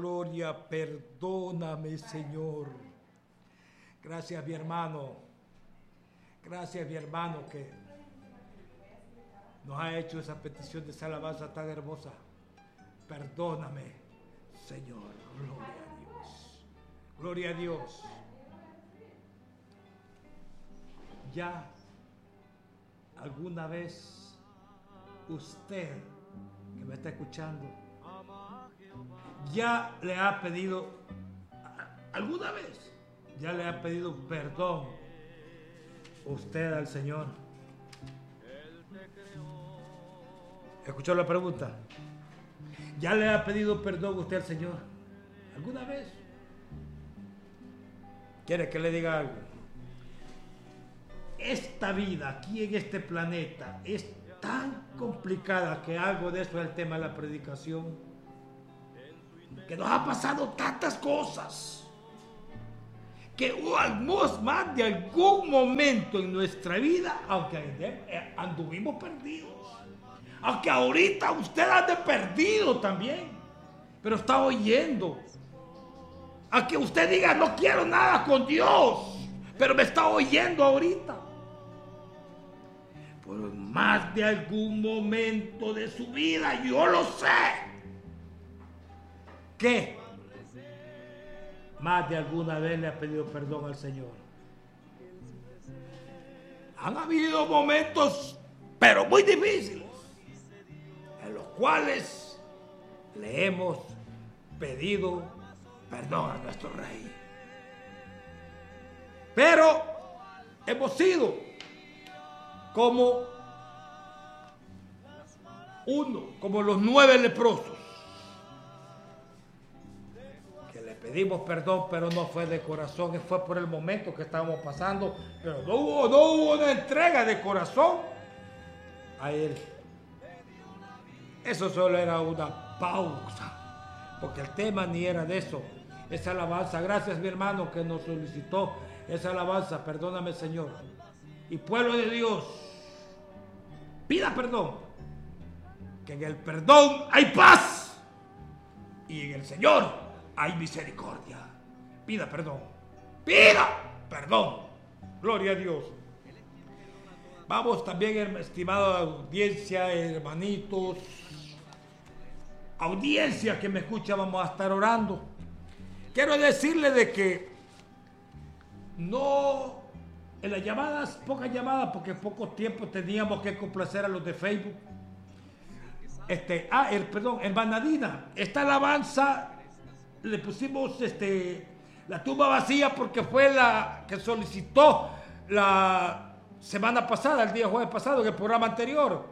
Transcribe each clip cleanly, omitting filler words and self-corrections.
Gloria, perdóname, Señor. Gracias, mi hermano. Gracias, mi hermano, que nos ha hecho esa petición de esa alabanza tan hermosa. Perdóname, Señor. Gloria a Dios. Gloria a Dios. Ya alguna vez usted que me está escuchando ya le ha pedido, alguna vez ya le ha pedido perdón usted al Señor. ¿Escuchó la pregunta? ¿Ya le ha pedido perdón usted al Señor alguna vez? ¿Quiere que le diga algo? Esta vida aquí en este planeta es tan complicada, que algo de eso es el tema de la predicación, que nos ha pasado tantas cosas, que más de algún momento en nuestra vida, aunque anduvimos perdidos, aunque ahorita usted ande perdido también, pero está oyendo, aunque usted diga no quiero nada con Dios, pero me está oyendo ahorita. Por más de algún momento de su vida, yo lo sé, que más de alguna vez le ha pedido perdón al Señor. Han habido momentos, pero muy difíciles, en los cuales le hemos pedido perdón a nuestro Rey. Pero hemos sido como los 9 leprosos, que le pedimos perdón, pero no fue de corazón, fue por el momento que estábamos pasando, pero no hubo una entrega de corazón a Él. Eso solo era una pausa, porque el tema ni era de eso. Esa alabanza, gracias mi hermano que nos solicitó esa alabanza, perdóname Señor. Y pueblo de Dios, pida perdón, que en el perdón hay paz y en el Señor hay misericordia. Pida perdón, gloria a Dios. Vamos también, estimada audiencia, hermanitos, audiencia que me escucha, vamos a estar orando. Quiero decirle de que no, en las llamadas, pocas llamadas, porque poco tiempo teníamos que complacer a los de Facebook. Hermana Dina, esta alabanza le pusimos la tumba vacía porque fue la que solicitó la semana pasada, el día jueves pasado, en el programa anterior.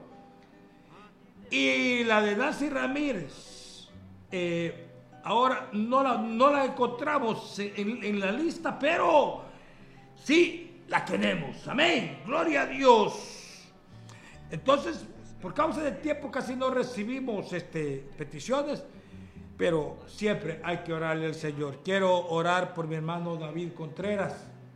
Y la de Nancy Ramírez, ahora no la encontramos en la lista, pero sí la tenemos. Amén, gloria a Dios. Entonces, por causa del tiempo casi no recibimos peticiones, pero siempre hay que orarle al Señor. Quiero orar por mi hermano David Contreras.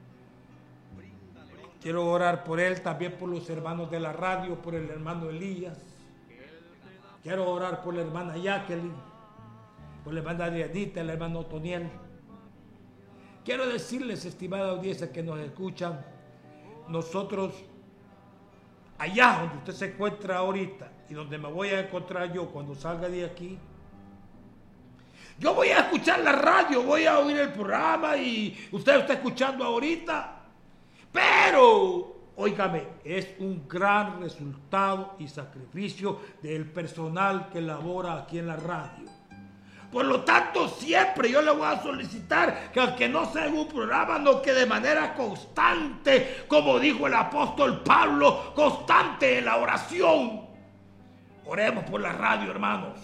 Quiero orar por él, también por los hermanos de la radio, por el hermano Elías. Quiero orar por la hermana Jacqueline, por la hermana Dianita, el hermano Toniel. Quiero decirles, estimada audiencia que nos escuchan, nosotros, allá donde usted se encuentra ahorita y donde me voy a encontrar yo cuando salga de aquí, yo voy a escuchar la radio, voy a oír el programa y usted está escuchando ahorita, pero, óigame, es un gran resultado y sacrificio del personal que labora aquí en la radio. Por lo tanto, siempre yo le voy a solicitar que aunque no sea en un programa, no, que de manera constante, como dijo el apóstol Pablo, constante en la oración. Oremos por la radio, hermanos.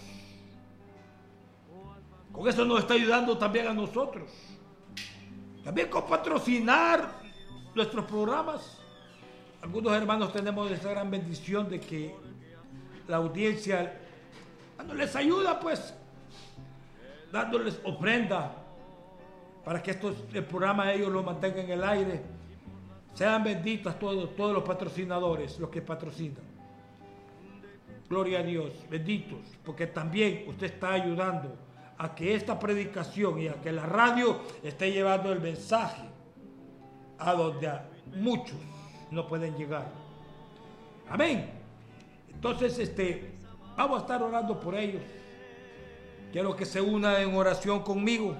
Con eso nos está ayudando también a nosotros. También con patrocinar nuestros programas. Algunos hermanos tenemos esa gran bendición de que la audiencia, cuando les ayuda, pues, dándoles ofrenda para que el programa ellos lo mantengan en el aire. Sean benditos todos los patrocinadores, los que patrocinan. Gloria a Dios, benditos, porque también usted está ayudando a que esta predicación y a que la radio esté llevando el mensaje a donde muchos no pueden llegar. Amén. Entonces, vamos a estar orando por ellos. Quiero que se una en oración conmigo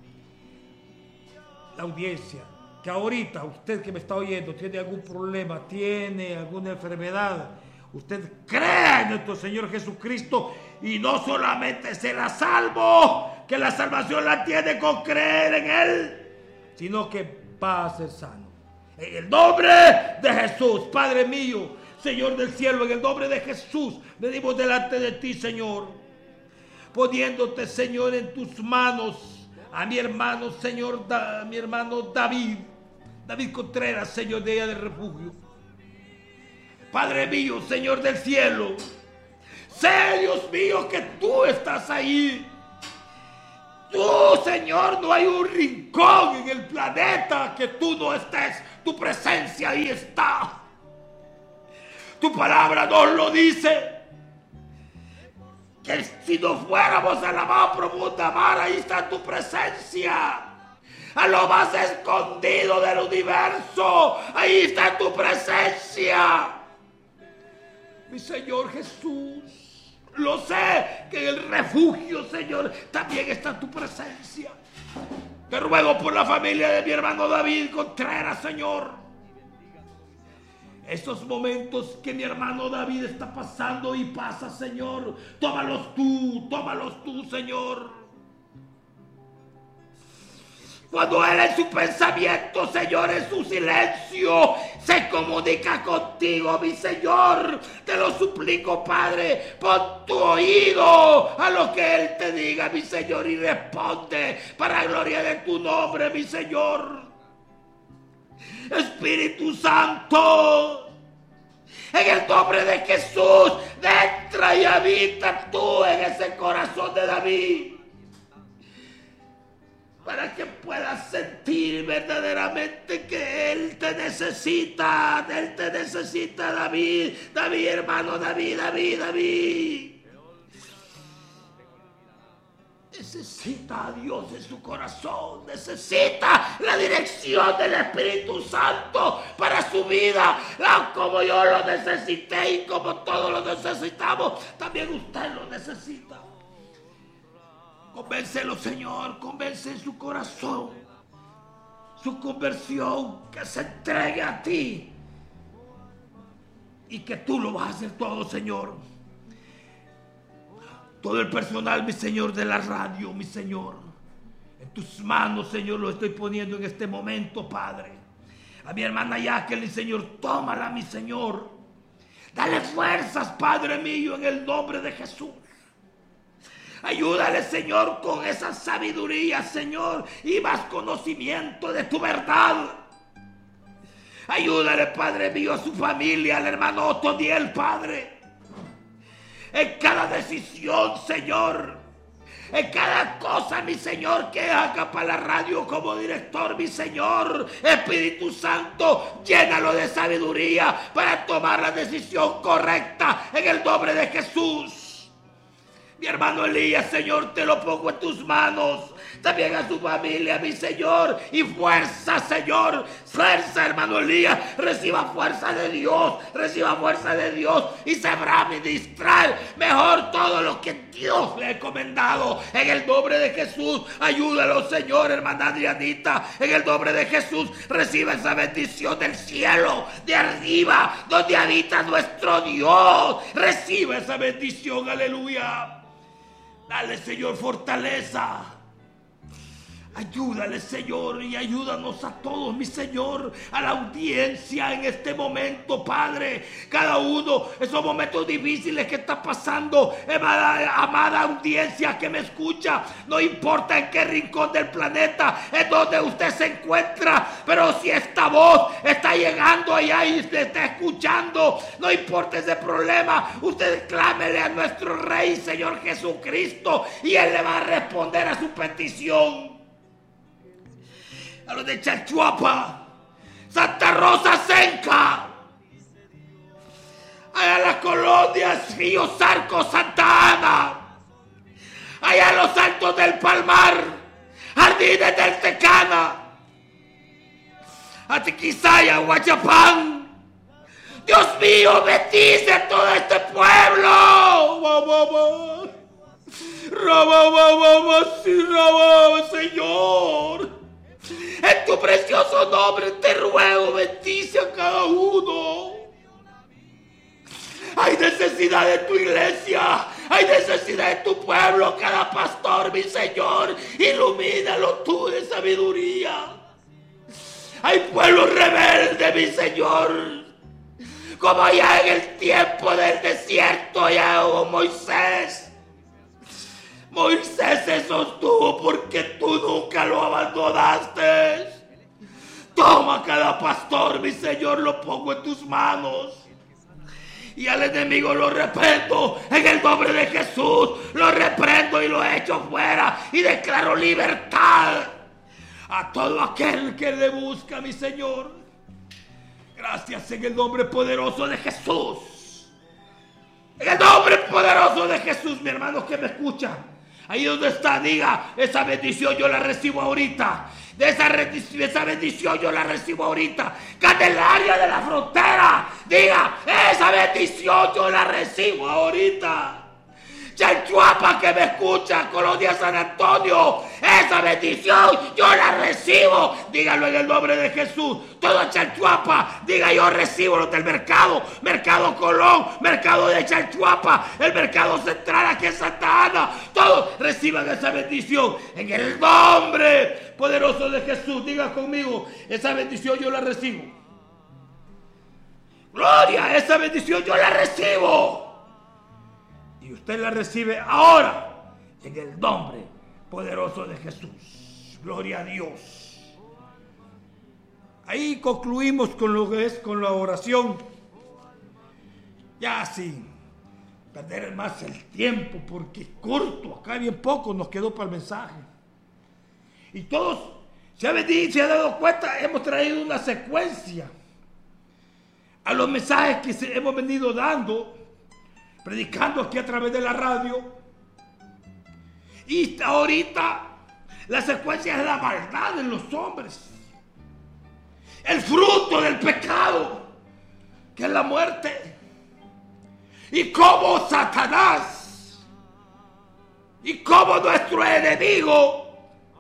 la audiencia, que ahorita usted que me está oyendo tiene algún problema, tiene alguna enfermedad, usted crea en nuestro Señor Jesucristo y no solamente será salvo, que la salvación la tiene con creer en Él, sino que va a ser sano. En el nombre de Jesús, Padre mío, Señor del cielo, en el nombre de Jesús, venimos delante de ti, Señor, poniéndote, Señor, en tus manos a mi hermano, Señor, mi hermano David Contreras, Señor, de ella del refugio. Padre mío, Señor del cielo, sé, Dios mío, que tú estás ahí. Tú, Señor, no hay un rincón en el planeta que tú no estés. Tu presencia ahí está. Tu palabra nos lo dice. Que si no fuéramos a la más profunda mar, ahí está tu presencia. A lo más escondido del universo, ahí está tu presencia. Mi Señor Jesús, lo sé, que en el refugio, Señor, también está tu presencia. Te ruego por la familia de mi hermano David Contreras, Señor. Estos momentos que mi hermano David está pasando y pasa, Señor, tómalos tú, Señor. Cuando Él en su pensamiento, Señor, en su silencio, se comunica contigo, mi Señor. Te lo suplico, Padre, pon tu oído a lo que Él te diga, mi Señor, y responde para gloria de tu nombre, mi Señor. Espíritu Santo, en el nombre de Jesús, entra y habita tú en ese corazón de David, para que puedas sentir verdaderamente que Él te necesita, David, hermano, David. Necesita a Dios en su corazón, necesita la dirección del Espíritu Santo para su vida, como yo lo necesité y como todos lo necesitamos, también usted lo necesita. Convéncelo, Señor, convence en su corazón, su conversión, que se entregue a ti y que tú lo vas a hacer todo, Señor. Todo el personal, mi Señor, de la radio, mi Señor, en tus manos, Señor, lo estoy poniendo en este momento, Padre. A mi hermana Jacqueline, Señor, tómala, mi Señor. Dale fuerzas, Padre mío, en el nombre de Jesús. Ayúdale, Señor, con esa sabiduría, Señor, y más conocimiento de tu verdad. Ayúdale, Padre mío, a su familia, al hermano Otoniel, Padre. En cada decisión, Señor, en cada cosa, mi Señor, que haga para la radio como director, mi Señor, Espíritu Santo, llénalo de sabiduría para tomar la decisión correcta en el nombre de Jesús. Mi hermano Elías, Señor, te lo pongo en tus manos. También a su familia, mi Señor. Y fuerza, Señor. Fuerza, hermano Elías. Reciba fuerza de Dios. Reciba fuerza de Dios. Y sabrá ministrar mejor todo lo que Dios le ha encomendado. En el nombre de Jesús, ayúdalo, Señor, hermana Adrianita. En el nombre de Jesús, reciba esa bendición del cielo, de arriba, donde habita nuestro Dios. Reciba esa bendición, aleluya. Dale, Señor, fortaleza. Ayúdale, Señor, y ayúdanos a todos, mi Señor, a la audiencia en este momento, Padre. Cada uno, esos momentos difíciles que está pasando, amada audiencia que me escucha, no importa en qué rincón del planeta, en donde usted se encuentra, pero si esta voz está llegando allá y usted está escuchando, no importa ese problema, usted clámele a nuestro Rey, Señor Jesucristo, y Él le va a responder a su petición. A los de Chalchuapa, Santa Rosa Senca, a las colonias Río Zarco, Santa Ana, allá en los altos del Palmar, jardines del Tecana, Atiquizaya, Huachapán. Dios mío, bendice a todo este pueblo. Señor, en tu precioso nombre te ruego, bendice a cada uno. Hay necesidad de tu iglesia, hay necesidad de tu pueblo, cada pastor, mi Señor, ilumínalo tú de sabiduría. Hay pueblo rebelde, mi Señor, como allá en el tiempo del desierto, allá hubo Moisés. Moisés se sostuvo porque tú nunca lo abandonaste. Toma cada pastor, mi Señor, lo pongo en tus manos. Y al enemigo lo reprendo en el nombre de Jesús. Lo reprendo y lo echo fuera y declaro libertad a todo aquel que le busca, mi Señor. Gracias en el nombre poderoso de Jesús. En el nombre poderoso de Jesús, mi hermano que me escucha. Ahí donde está, diga, esa bendición yo la recibo ahorita. Esa bendición yo la recibo ahorita. Candelaria de la Frontera, diga, esa bendición yo la recibo ahorita. Chalchuapa que me escucha, Colonia San Antonio, esa bendición yo la recibo. Dígalo en el nombre de Jesús. Todo Chalchuapa, diga, yo recibo los del mercado, Mercado Colón, mercado de Chalchuapa, el mercado central aquí en Santa Ana. Todos reciban esa bendición en el nombre poderoso de Jesús. Diga conmigo, esa bendición yo la recibo. Gloria, esa bendición yo la recibo. Y usted la recibe ahora en el nombre poderoso de Jesús. Gloria a Dios. Ahí concluimos con lo que es con la oración. Ya sin perder más el tiempo, porque es corto, acá bien poco nos quedó para el mensaje. Y todos se han dado cuenta, hemos traído una secuencia a los mensajes que hemos venido dando, predicando aquí a través de la radio. Y ahorita la secuencia es la maldad de los hombres, el fruto del pecado, que es la muerte, y cómo Satanás y cómo nuestro enemigo,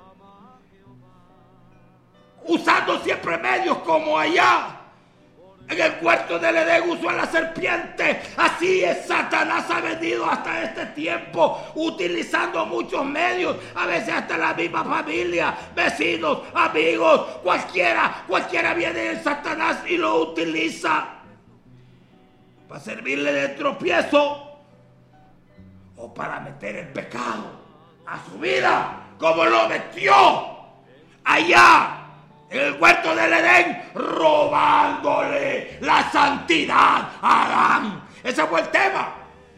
usando siempre medios como allá en el huerto del Edén usó a la serpiente, así es Satanás ha venido hasta este tiempo utilizando muchos medios, a veces hasta la misma familia, vecinos, amigos, cualquiera viene en Satanás y lo utiliza para servirle de tropiezo o para meter el pecado a su vida, como lo metió allá en el huerto del Edén, robándole la santidad a Adán. Ese fue el tema.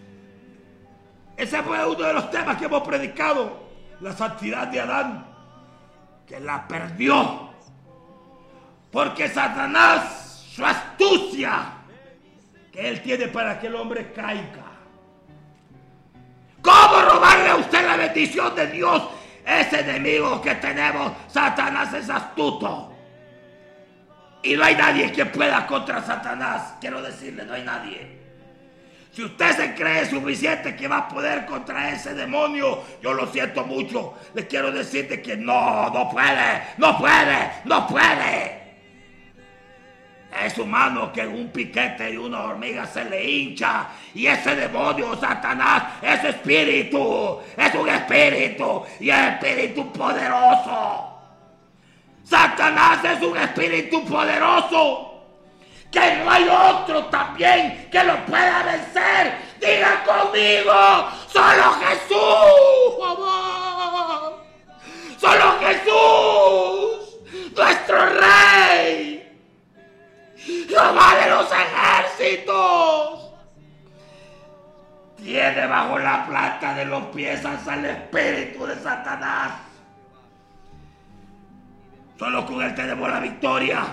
Ese fue uno de los temas que hemos predicado. La santidad de Adán, que la perdió. Porque Satanás, su astucia que él tiene para que el hombre caiga. ¿Cómo robarle a usted la bendición de Dios? Ese enemigo que tenemos, Satanás, es astuto. Y no hay nadie que pueda contra Satanás. Quiero decirle, no hay nadie. Si usted se cree suficiente que va a poder contra ese demonio, yo lo siento mucho. Le quiero decirte que no puede. Es humano que en un piquete de una hormiga se le hincha. Y ese demonio, Satanás, es espíritu. Es un espíritu. Y es espíritu poderoso. Satanás es un espíritu poderoso. Que no hay otro también que lo pueda vencer. Diga conmigo, solo Jesús. Solo Jesús, nuestro Rey. Jehová de los ejércitos tiene bajo la planta de los pies al espíritu de Satanás. Solo con él tenemos la victoria.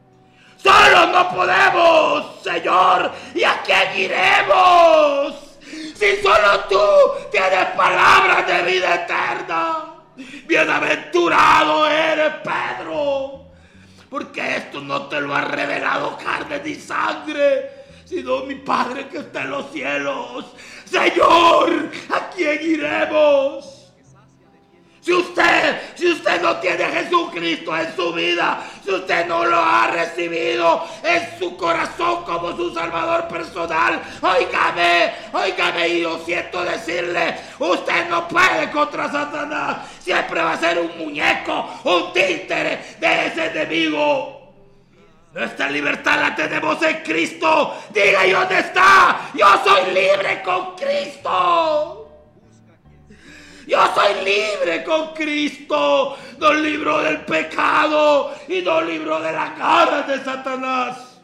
Solo no podemos, Señor. ¿Y a quién iremos? Si solo tú tienes palabras de vida eterna. Bienaventurado eres, Pedro, porque esto no te lo ha revelado carne ni sangre, sino mi Padre que está en los cielos. Señor, ¿a quién iremos? Si usted no tiene a Jesucristo en su vida, si usted no lo ha recibido en su corazón como su Salvador personal, óigame, y lo siento decirle, usted no puede contra Satanás. Siempre va a ser un muñeco, un títere de ese enemigo. Nuestra libertad la tenemos en Cristo. Diga, ¿y dónde está? Yo soy libre con Cristo. Yo soy libre con Cristo. Nos libró del pecado y nos libró de las garras de Satanás.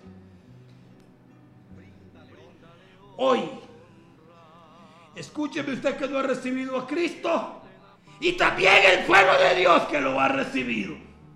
Hoy, escúcheme usted que no ha recibido a Cristo, y también el pueblo de Dios que lo ha recibido.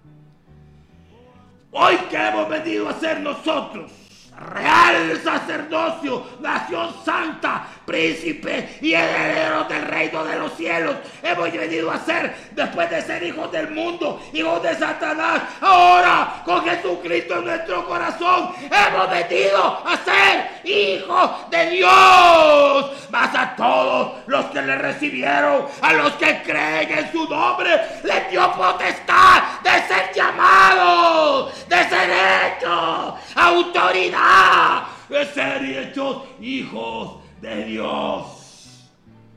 Hoy que hemos venido a ser nosotros real sacerdocio, nación santa, príncipe y herederos del reino de los cielos, hemos venido a ser, después de ser hijos del mundo, hijos de Satanás, ahora con Jesucristo en nuestro corazón, hemos venido a ser hijos de Dios. Mas a todos los que le recibieron, a los que creen en su nombre, les dio potestad de ser llamados, de ser hechos autoridad, de ser hechos hijos de Dios.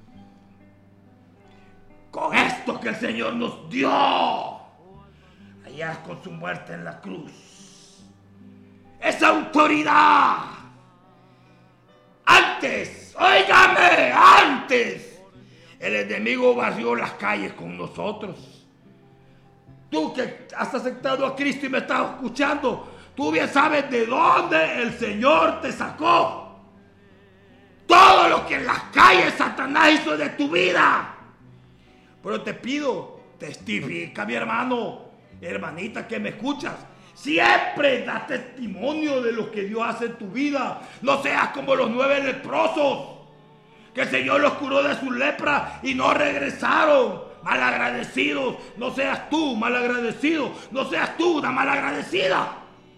Con esto que el Señor nos dio allá con su muerte en la cruz, esa autoridad. Antes, óigame, antes el enemigo barrió las calles con nosotros. Tú que has aceptado a Cristo y me estás escuchando, tú bien sabes de dónde el Señor te sacó. Todo lo que en las calles Satanás hizo de tu vida. Pero te pido, testifica, mi hermano, hermanita que me escuchas. Siempre da testimonio de lo que Dios hace en tu vida. No seas como los 9 leprosos, que el Señor los curó de su lepra y no regresaron. Malagradecidos. No seas tú malagradecido. No seas tú una malagradecida.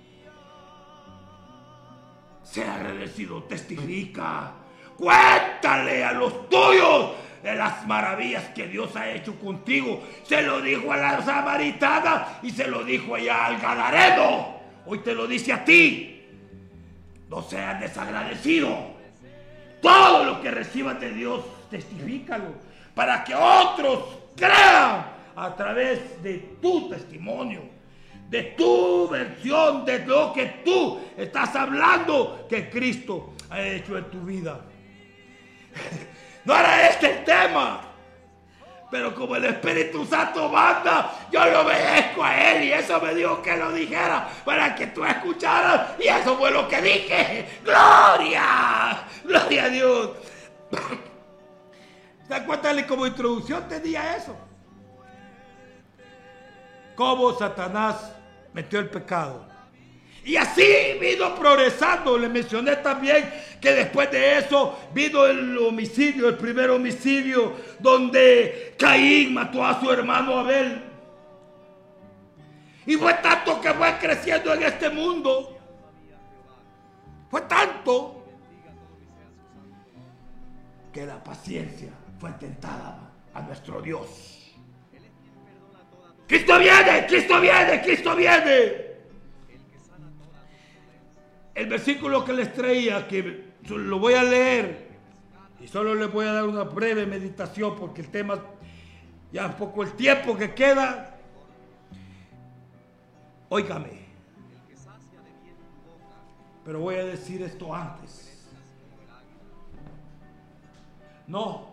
Sea agradecido, testifica. Cuéntale a los tuyos de las maravillas que Dios ha hecho contigo. Se lo dijo a la samaritana y se lo dijo allá al gadareno. Hoy te lo dice a ti. No seas desagradecido. Todo lo que recibas de Dios, testifícalo, para que otros crean a través de tu testimonio, de tu versión, de lo que tú estás hablando que Cristo ha hecho en tu vida. No era este el tema, pero como el Espíritu Santo manda, yo lo obedezco a Él y eso me dijo que lo dijera para que tú escucharas, y eso fue lo que dije. ¡Gloria! ¡Gloria a Dios! ¿Se dan cuenta? Como introducción tenía eso. Cómo Satanás metió el pecado. Y así vino progresando. Le mencioné también que después de eso vino el homicidio, el primer homicidio, donde Caín mató a su hermano Abel. Y fue tanto que fue creciendo en este mundo. Fue tanto que la paciencia fue tentada a nuestro Dios. Cristo viene, Cristo viene, Cristo viene. El versículo que les traía, que lo voy a leer y solo les voy a dar una breve meditación porque el tema, ya un poco el tiempo que queda. Óigame, pero voy a decir esto antes. No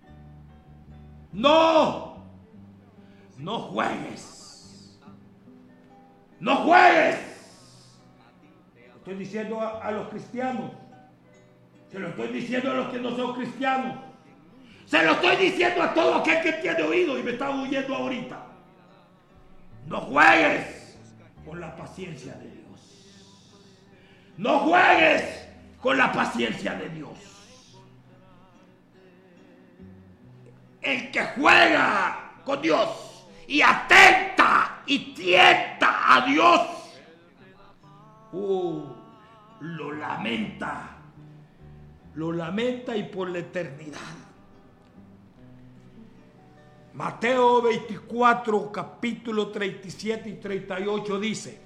juegues. No juegues. Estoy diciendo a los cristianos. Se lo estoy diciendo a los que no son cristianos. Se lo estoy diciendo a todo aquel que tiene oído y me está oyendo ahorita. No juegues con la paciencia de Dios. No juegues con la paciencia de Dios. el que juega con Dios y atenta y tienta a Dios, lo lamenta y por la eternidad. Mateo 24, capítulo 37 y 38 dice: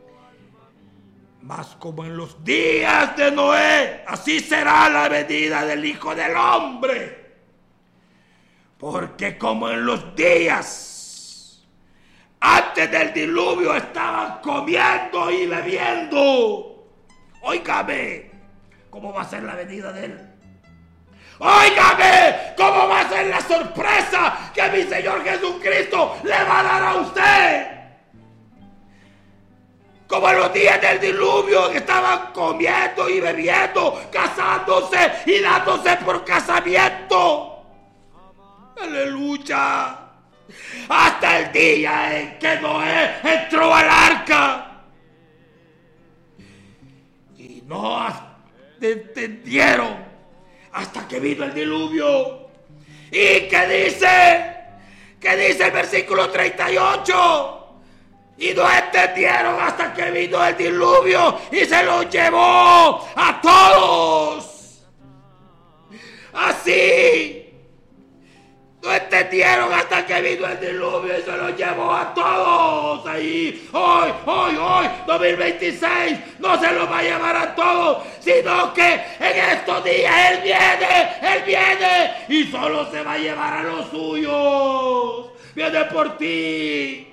mas como en los días de Noé, así será la venida del Hijo del Hombre. Porque como en los días antes del diluvio estaban comiendo y bebiendo, óigame, ¿cómo va a ser la venida de Él? Óigame, ¿cómo va a ser la sorpresa que mi Señor Jesucristo le va a dar a usted? Como en los días del diluvio, que estaban comiendo y bebiendo, casándose y dándose por casamiento. Aleluya. Hasta el día en que Noé entró al arca. Y no entendieron hasta que vino el diluvio. ¿Y qué dice? ¿Qué dice el versículo 38? Y no entendieron hasta que vino el diluvio y se los llevó a todos. Así. No entendieron hasta que vino el diluvio y se los llevó a todos. Ahí, hoy, 2026, no se los va a llevar a todos, sino que en estos días Él viene y solo se va a llevar a los suyos. Viene por ti.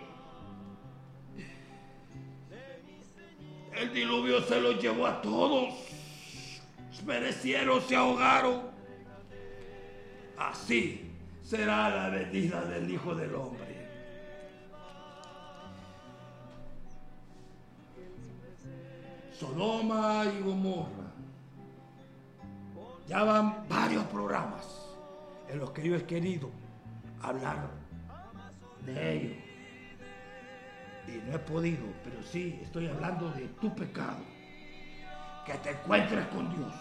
El diluvio se los llevó a todos. Perecieron, se ahogaron. Así será la venida del Hijo del Hombre. Sodoma y Gomorra. Ya van varios programas en los que yo he querido hablar de ellos. Y no he podido, pero sí estoy hablando de tu pecado. Que te encuentres con Dios.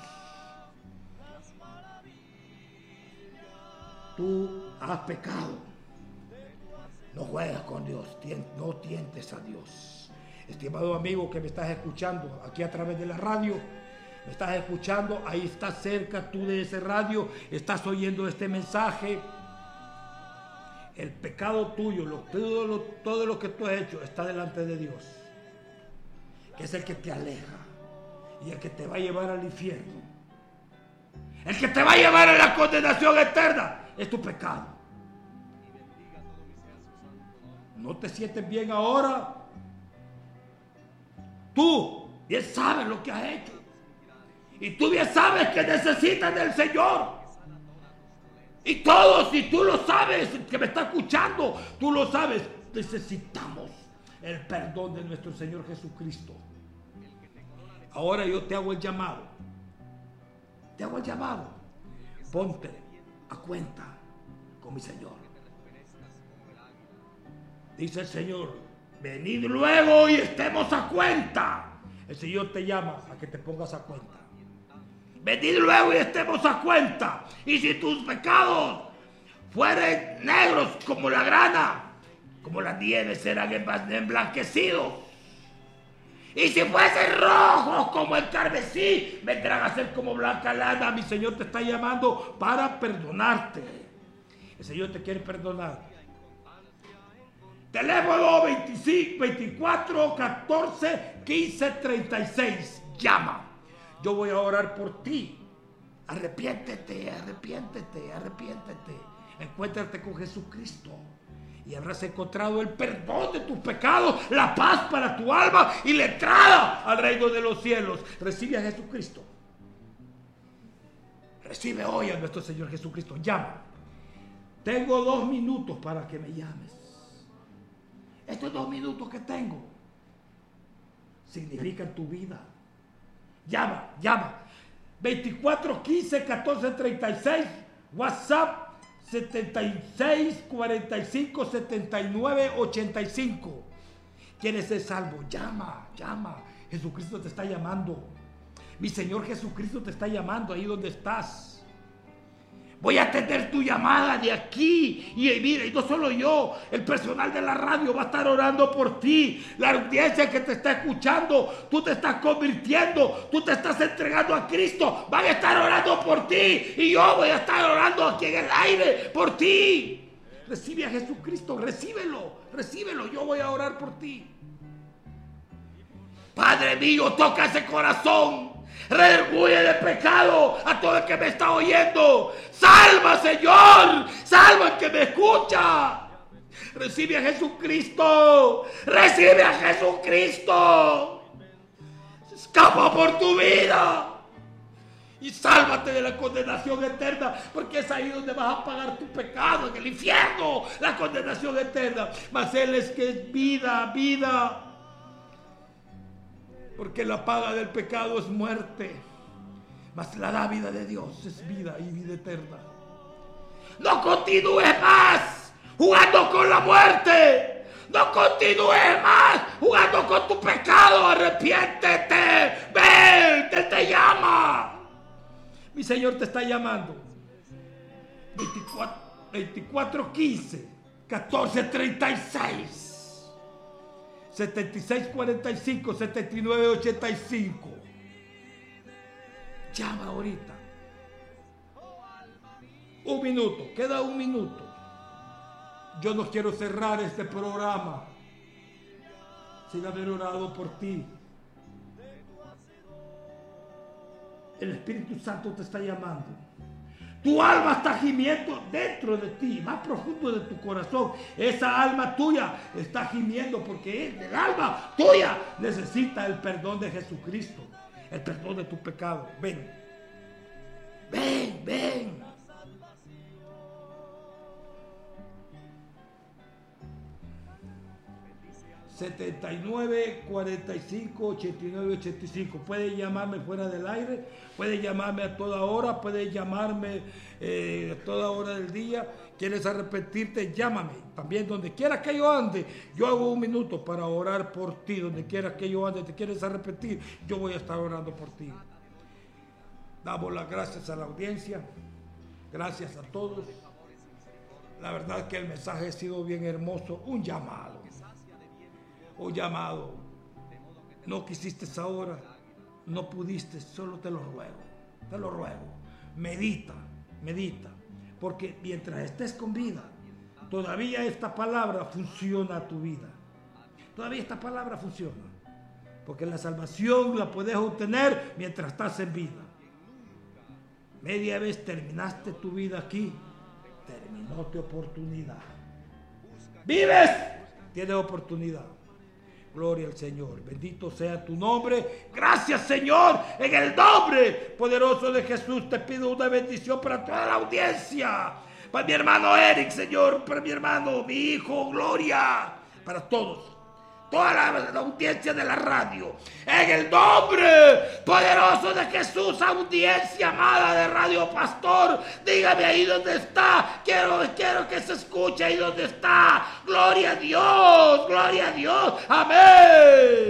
Tú has pecado. No juegas con Dios, no tientes a Dios. Estimado amigo que me estás escuchando aquí a través de la radio, me estás escuchando, ahí estás cerca tú de ese radio, estás oyendo este mensaje. El pecado tuyo, todo lo que tú has hecho está delante de Dios, que es el que te aleja y el que te va a llevar al infierno. El que te va a llevar a la condenación eterna es tu pecado. ¿No te sientes bien ahora? Tú bien sabes lo que has hecho. Y tú bien sabes que necesitas del Señor. Y todos, y tú lo sabes, que me está escuchando, tú lo sabes, necesitamos el perdón de nuestro Señor Jesucristo. Ahora yo te hago el llamado. Te hago el llamado. Ponte a cuenta con mi Señor. Dice el Señor: venid luego y estemos a cuenta. El Señor te llama a que te pongas a cuenta. Venid luego y estemos a cuenta. Y si tus pecados fueren negros como la grana, como la nieve, serán emblanquecidos. Y si fuesen rojos como el carmesí, vendrán a ser como blanca lana. Mi Señor te está llamando para perdonarte. El Señor te quiere perdonar. Teléfono 24 14 15 36. Llama. Yo voy a orar por ti. Arrepiéntete. Encuéntrate con Jesucristo. Y habrás encontrado el perdón de tus pecados, la paz para tu alma y la entrada al reino de los cielos. Recibe a Jesucristo. Recibe hoy a nuestro Señor Jesucristo. Llama. Tengo 2 minutos para que me llames. Estos 2 minutos que tengo significan tu vida. Llama. 24 15 14 36. WhatsApp 76 45 79 85. ¿Quieres ser salvo? Llama. Jesucristo te está llamando. Mi Señor Jesucristo te está llamando ahí donde estás. Voy a atender tu llamada de aquí. Y mira, y no solo yo, el personal de la radio va a estar orando por ti. La audiencia que te está escuchando, tú te estás convirtiendo, tú te estás entregando a Cristo. Van a estar orando por ti. Y yo voy a estar orando aquí en el aire por ti. Recibe a Jesucristo, recíbelo. Yo voy a orar por ti. Padre mío, toca ese corazón. Redarguye de pecado a todo el que me está oyendo. Salva, Señor. Salva al que me escucha. Recibe a Jesucristo. Recibe a Jesucristo. Escapa por tu vida. Y sálvate de la condenación eterna. Porque es ahí donde vas a pagar tu pecado. En el infierno. La condenación eterna. Mas Él es que es vida. Porque la paga del pecado es muerte, mas la dávida de Dios es vida y vida eterna. No continúes más jugando con la muerte. No continúes más jugando con tu pecado. Arrepiéntete. Ven, Él te llama. Mi Señor te está llamando. 24:15, 14:36. 76:45, 79:85. Llama ahorita. Un minuto, queda un minuto. Yo no quiero cerrar este programa sin haber orado por ti. El Espíritu Santo te está llamando. Tu alma está gimiendo dentro de ti, más profundo de tu corazón. Esa alma tuya está gimiendo porque el alma tuya necesita el perdón de Jesucristo, el perdón de tu pecado. Ven. 79:45-89-85. Puede llamarme fuera del aire, puede llamarme a toda hora, puede llamarme a toda hora del día. ¿Quieres arrepentirte? Llámame. También donde quiera que yo ande, yo hago un minuto para orar por ti. Donde quiera que yo ande, te quieres arrepentir, yo voy a estar orando por ti. Damos las gracias a la audiencia, gracias a todos. La verdad que el mensaje ha sido bien hermoso. Un llamado. No quisiste ahora, no pudiste, solo te lo ruego. Medita, porque mientras estés con vida, todavía esta palabra funciona a tu vida. Todavía esta palabra funciona, porque la salvación la puedes obtener mientras estás en vida. Media vez terminaste tu vida aquí, terminó tu oportunidad. ¿Vives? Tienes oportunidad. Gloria al Señor. Bendito sea tu nombre. Gracias, Señor. En el nombre poderoso de Jesús te pido una bendición para toda la audiencia. Para mi hermano Eric, Señor. Para mi hermano, mi hijo, Gloria. Para todos. Toda la audiencia de la radio. En el nombre poderoso de Jesús, audiencia amada de Radio Pastor. Dígame ahí donde está. Quiero que se escuche ahí donde está. Gloria a Dios. Amén.